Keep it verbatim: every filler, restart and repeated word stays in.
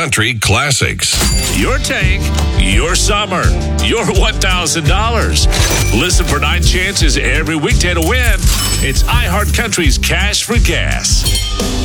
Country Classics. Your tank, your summer, your one thousand dollars. Listen for nine chances every weekday to win. It's iHeart Country's Cash for Gas.